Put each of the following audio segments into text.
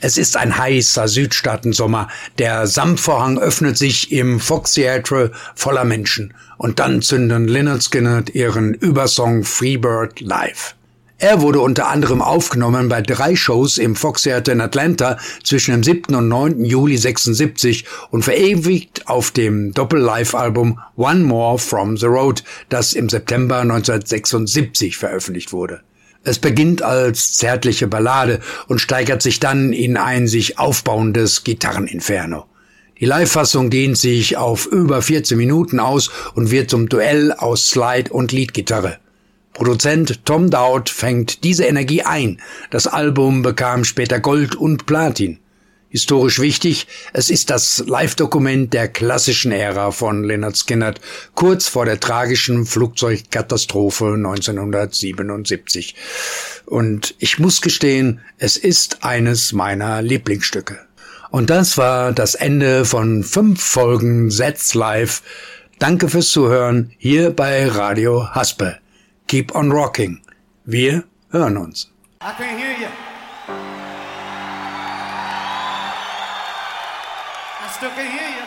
Es ist ein heißer Südstaatensommer. Der Samtvorhang öffnet sich im Fox Theatre voller Menschen. Und dann zünden Lynyrd Skynyrd ihren Übersong Freebird live. Er wurde unter anderem aufgenommen bei 3 Shows im Fox Theatre in Atlanta zwischen dem 7. und 9. Juli 76 und verewigt auf dem Doppel-Live-Album One More from the Road, das im September 1976 veröffentlicht wurde. Es beginnt als zärtliche Ballade und steigert sich dann in ein sich aufbauendes Gitarreninferno. Die Live-Fassung dehnt sich auf über 14 Minuten aus und wird zum Duell aus Slide und Leadgitarre. Produzent Tom Dowd fängt diese Energie ein. Das Album bekam später Gold und Platin. Historisch wichtig, es ist das Live-Dokument der klassischen Ära von Lynyrd Skynyrd, kurz vor der tragischen Flugzeugkatastrophe 1977. Und ich muss gestehen, es ist eines meiner Lieblingsstücke. Und das war das Ende von 5 Folgen That's Live. Danke fürs Zuhören hier bei Radio Haspe. Keep on rocking. Wir hören uns. I can't hear you. I still can't hear you.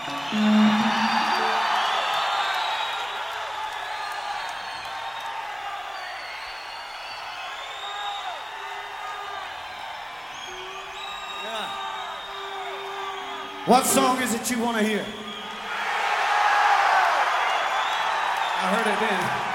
Yeah. What song is it you want to hear? I heard it then.